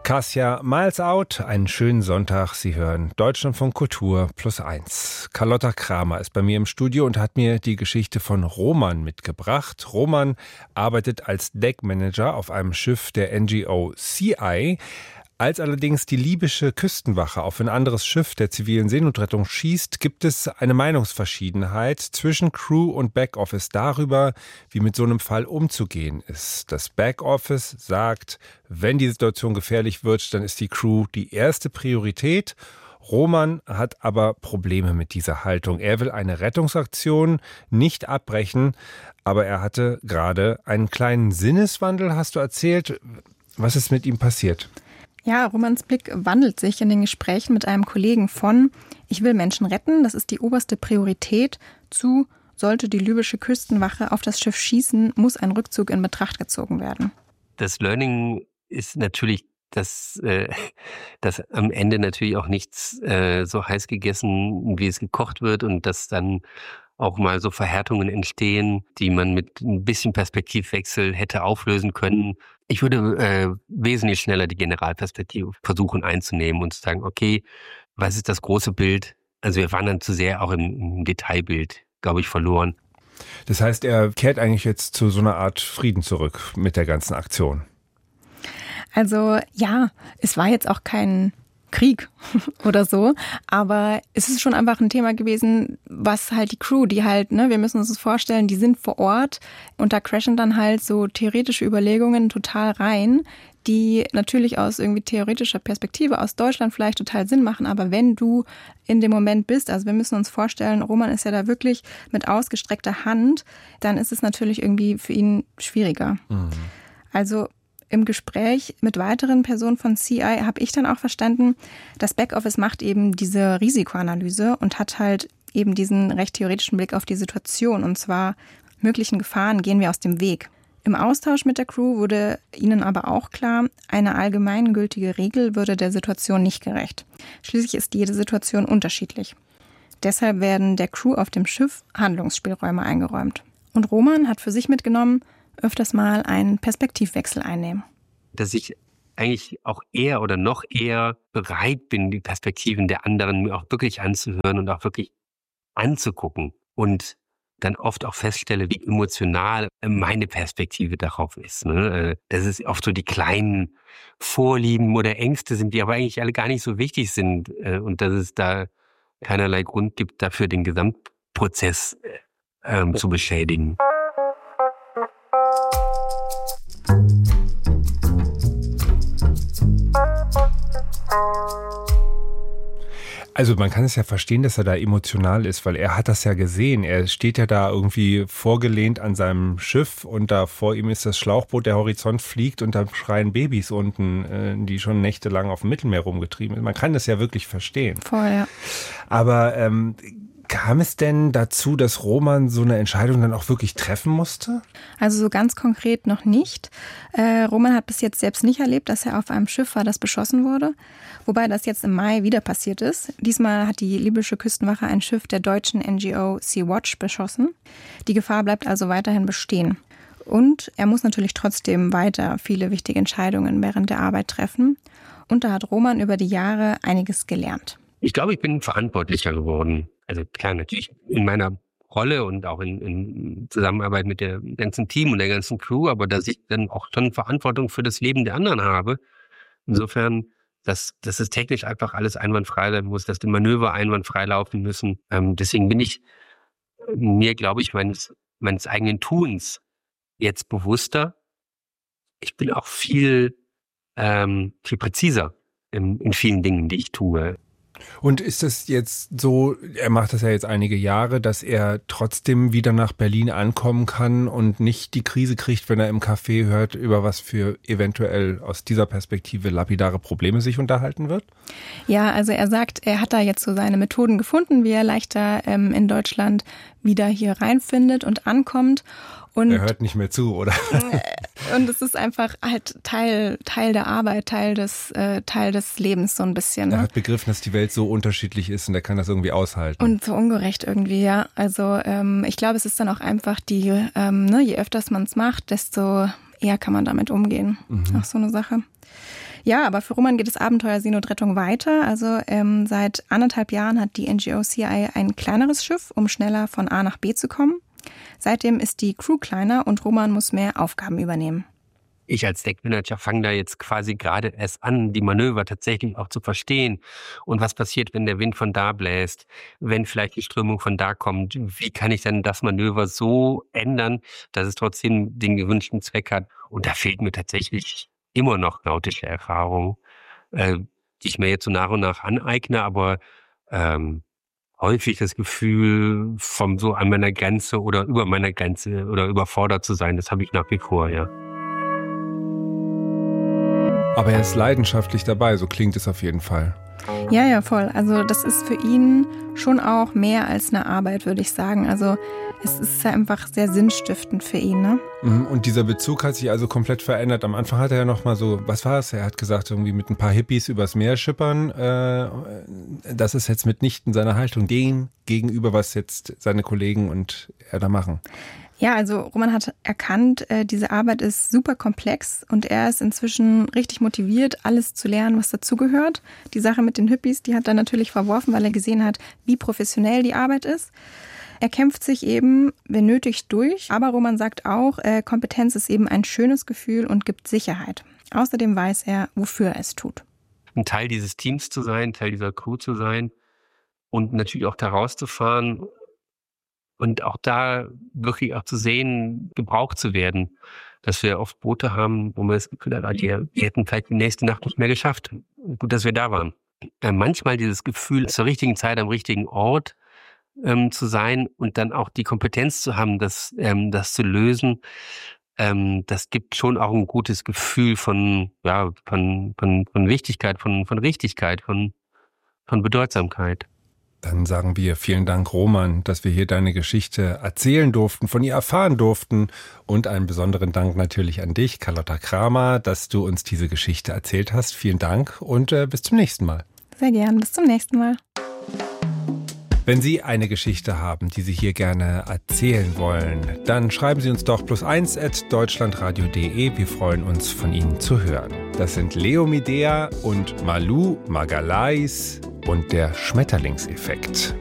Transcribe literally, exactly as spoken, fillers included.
Kasia Miles Out, einen schönen Sonntag. Sie hören Deutschlandfunk Kultur plus eins. Carlotta Kramer ist bei mir im Studio und hat mir die Geschichte von Roman mitgebracht. Roman arbeitet als Deckmanager auf einem Schiff der N G O C I. Als allerdings die libysche Küstenwache auf ein anderes Schiff der zivilen Seenotrettung schießt, gibt es eine Meinungsverschiedenheit zwischen Crew und Backoffice darüber, wie mit so einem Fall umzugehen ist. Das Backoffice sagt, wenn die Situation gefährlich wird, dann ist die Crew die erste Priorität. Roman hat aber Probleme mit dieser Haltung. Er will eine Rettungsaktion nicht abbrechen, aber er hatte gerade einen kleinen Sinneswandel, hast du erzählt. Was ist mit ihm passiert? Ja, Romans Blick wandelt sich in den Gesprächen mit einem Kollegen von „Ich will Menschen retten, das ist die oberste Priorität" zu „Sollte die libysche Küstenwache auf das Schiff schießen, muss ein Rückzug in Betracht gezogen werden." Das Learning ist natürlich, dass, äh, dass am Ende natürlich auch nichts äh, so heiß gegessen, wie es gekocht wird, und dass dann auch mal so Verhärtungen entstehen, die man mit ein bisschen Perspektivwechsel hätte auflösen können. Ich würde äh, wesentlich schneller die Generalperspektive versuchen einzunehmen und zu sagen, okay, was ist das große Bild? Also wir waren dann zu sehr auch im, im Detailbild, glaube ich, verloren. Das heißt, er kehrt eigentlich jetzt zu so einer Art Frieden zurück mit der ganzen Aktion. Also ja, es war jetzt auch kein Krieg oder so, aber es ist schon einfach ein Thema gewesen, was halt die Crew, die halt, ne, wir müssen uns das vorstellen, die sind vor Ort und da crashen dann halt so theoretische Überlegungen total rein, die natürlich aus irgendwie theoretischer Perspektive aus Deutschland vielleicht total Sinn machen, aber wenn du in dem Moment bist, also wir müssen uns vorstellen, Roman ist ja da wirklich mit ausgestreckter Hand, dann ist es natürlich irgendwie für ihn schwieriger. Mhm. Also im Gespräch mit weiteren Personen von C I habe ich dann auch verstanden, das Backoffice macht eben diese Risikoanalyse und hat halt eben diesen recht theoretischen Blick auf die Situation. Und zwar möglichen Gefahren gehen wir aus dem Weg. Im Austausch mit der Crew wurde ihnen aber auch klar, eine allgemeingültige Regel würde der Situation nicht gerecht. Schließlich ist jede Situation unterschiedlich. Deshalb werden der Crew auf dem Schiff Handlungsspielräume eingeräumt. Und Roman hat für sich mitgenommen, öfters mal einen Perspektivwechsel einnehmen. Dass ich eigentlich auch eher oder noch eher bereit bin, die Perspektiven der anderen mir auch wirklich anzuhören und auch wirklich anzugucken. Und dann oft auch feststelle, wie emotional meine Perspektive darauf ist. Ne? Dass es oft so die kleinen Vorlieben oder Ängste sind, die aber eigentlich alle gar nicht so wichtig sind. Und dass es da keinerlei Grund gibt, dafür den Gesamtprozess ähm, zu beschädigen. Also man kann es ja verstehen, dass er da emotional ist, weil er hat das ja gesehen. Er steht ja da irgendwie vorgelehnt an seinem Schiff und da vor ihm ist das Schlauchboot, der Horizont fliegt und da schreien Babys unten, die schon nächtelang auf dem Mittelmeer rumgetrieben sind. Man kann das ja wirklich verstehen. Voll, ja. Aber ähm, kam es denn dazu, dass Roman so eine Entscheidung dann auch wirklich treffen musste? Also so ganz konkret noch nicht. Äh, Roman hat bis jetzt selbst nicht erlebt, dass er auf einem Schiff war, das beschossen wurde. Wobei das jetzt im Mai wieder passiert ist. Diesmal hat die libysche Küstenwache ein Schiff der deutschen N G O Sea-Watch beschossen. Die Gefahr bleibt also weiterhin bestehen. Und er muss natürlich trotzdem weiter viele wichtige Entscheidungen während der Arbeit treffen. Und da hat Roman über die Jahre einiges gelernt. Ich glaube, ich bin verantwortlicher geworden. Also klar, natürlich in meiner Rolle und auch in, in Zusammenarbeit mit dem ganzen Team und der ganzen Crew, aber dass ich dann auch schon Verantwortung für das Leben der anderen habe. Insofern, dass, dass es technisch einfach alles einwandfrei sein muss, dass die Manöver einwandfrei laufen müssen. Ähm, deswegen bin ich mir, glaube ich, meines, meines eigenen Tuns jetzt bewusster. Ich bin auch viel, ähm, viel präziser in, in vielen Dingen, die ich tue. Und ist es jetzt so, er macht das ja jetzt einige Jahre, dass er trotzdem wieder nach Berlin ankommen kann und nicht die Krise kriegt, wenn er im Café hört, über was für eventuell aus dieser Perspektive lapidare Probleme sich unterhalten wird? Ja, also er sagt, er hat da jetzt so seine Methoden gefunden, wie er leichter ähm, in Deutschland wieder hier reinfindet und ankommt. Und er hört nicht mehr zu, oder? Und es ist einfach halt Teil, Teil der Arbeit, Teil des, äh, Teil des Lebens so ein bisschen. Ne? Er hat begriffen, dass die Welt so unterschiedlich ist und er kann das irgendwie aushalten. Und so ungerecht irgendwie, ja. Also ähm, ich glaube, es ist dann auch einfach die, ähm, ne, je öfters man es macht, desto eher kann man damit umgehen. Mhm. Auch so eine Sache. Ja, aber für Roman geht das Abenteuer Seenotrettung weiter. Also ähm, seit anderthalb Jahren hat die N G O C I ein kleineres Schiff, um schneller von A nach B zu kommen. Seitdem ist die Crew kleiner und Roman muss mehr Aufgaben übernehmen. Ich als Deckmanager fange da jetzt quasi gerade erst an, die Manöver tatsächlich auch zu verstehen. Und was passiert, wenn der Wind von da bläst, wenn vielleicht die Strömung von da kommt? Wie kann ich dann das Manöver so ändern, dass es trotzdem den gewünschten Zweck hat? Und da fehlt mir tatsächlich immer noch nautische Erfahrung, äh, die ich mir jetzt so nach und nach aneigne, aber ähm, häufig das Gefühl, vom so an meiner Grenze oder über meiner Grenze oder überfordert zu sein, das habe ich nach wie vor, ja. Aber er ist leidenschaftlich dabei, so klingt es auf jeden Fall. Ja, ja, voll. Also das ist für ihn schon auch mehr als eine Arbeit, würde ich sagen. Also es ist ja einfach sehr sinnstiftend für ihn, ne? Und dieser Bezug hat sich also komplett verändert. Am Anfang hat er ja noch mal so, was war es? Er hat gesagt, irgendwie mit ein paar Hippies übers Meer schippern. Das ist jetzt mitnichten seine Haltung dem gegenüber, was jetzt seine Kollegen und er da machen. Ja, also Roman hat erkannt, äh, diese Arbeit ist super komplex und er ist inzwischen richtig motiviert, alles zu lernen, was dazugehört. Die Sache mit den Hippies, die hat er natürlich verworfen, weil er gesehen hat, wie professionell die Arbeit ist. Er kämpft sich eben, wenn nötig, durch. Aber Roman sagt auch, äh, Kompetenz ist eben ein schönes Gefühl und gibt Sicherheit. Außerdem weiß er, wofür er es tut. Ein Teil dieses Teams zu sein, Teil dieser Crew zu sein und natürlich auch da rauszufahren und auch da wirklich auch zu sehen, gebraucht zu werden. Dass wir oft Boote haben, wo man das Gefühl hat, die, die hätten vielleicht die nächste Nacht nicht mehr geschafft. Gut, dass wir da waren. Äh, manchmal dieses Gefühl, zur richtigen Zeit am richtigen Ort ähm, zu sein und dann auch die Kompetenz zu haben, das, ähm, das zu lösen, ähm, das gibt schon auch ein gutes Gefühl von, ja, von, von, von Wichtigkeit, von, von Richtigkeit, von, von Bedeutsamkeit. Dann sagen wir vielen Dank, Roman, dass wir hier deine Geschichte erzählen durften, von ihr erfahren durften. Und einen besonderen Dank natürlich an dich, Carlotta Kramer, dass du uns diese Geschichte erzählt hast. Vielen Dank und äh, bis zum nächsten Mal. Sehr gern, bis zum nächsten Mal. Wenn Sie eine Geschichte haben, die Sie hier gerne erzählen wollen, dann schreiben Sie uns doch plus eins at deutschlandradio punkt de. Wir freuen uns, von Ihnen zu hören. Das sind Leo Midea und Malu Magalhães und der Schmetterlingseffekt.